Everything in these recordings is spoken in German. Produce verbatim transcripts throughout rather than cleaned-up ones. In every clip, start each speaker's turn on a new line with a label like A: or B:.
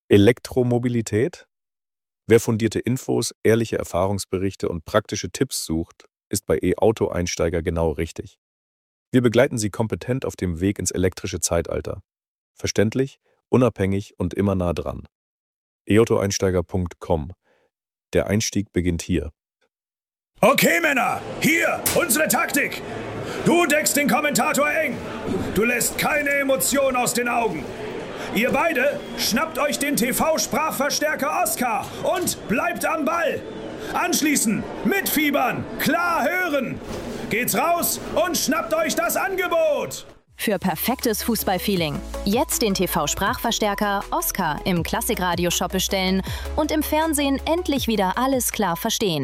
A: Elektromobilität? Wer fundierte Infos, ehrliche Erfahrungsberichte und praktische Tipps sucht, ist bei E-Auto-Einsteiger genau richtig. Wir begleiten Sie kompetent auf dem Weg ins elektrische Zeitalter. Verständlich, unabhängig und immer nah dran. e auto einsteiger punkt com. Der Einstieg beginnt hier.
B: Okay, Männer, hier unsere Taktik. Du deckst den Kommentator eng. Du lässt keine Emotion aus den Augen. Ihr beide schnappt euch den T V-Sprachverstärker Oscar und bleibt am Ball. Anschließend mitfiebern, klar hören. Geht's raus und schnappt euch das Angebot.
C: Für perfektes Fußballfeeling. Jetzt den T V-Sprachverstärker Oscar im Klassikradio-Shop bestellen und im Fernsehen endlich wieder alles klar verstehen.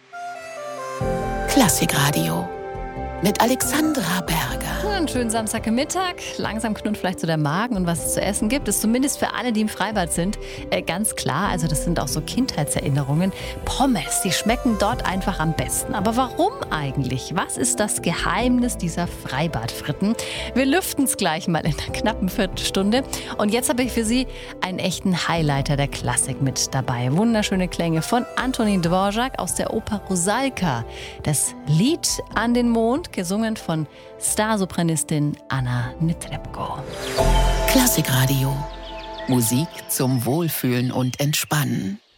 D: Klassikradio mit Alexandra Berger.
E: Einen schönen Samstagmittag. Langsam knurrt vielleicht so der Magen und was es zu essen gibt, ist zumindest für alle, die im Freibad sind, äh, ganz klar. Also das sind auch so Kindheitserinnerungen. Pommes, die schmecken dort einfach am besten. Aber warum eigentlich? Was ist das Geheimnis dieser Freibadfritten? Wir lüften es gleich mal in einer knappen Viertelstunde. Und jetzt habe ich für Sie einen echten Highlighter der Klassik mit dabei. Wunderschöne Klänge von Antonín Dvořák aus der Oper Rusalka. Das Lied an den Mond, gesungen von Starsopranistin Anna Netrebko.
D: Klassikradio. Musik zum Wohlfühlen und Entspannen.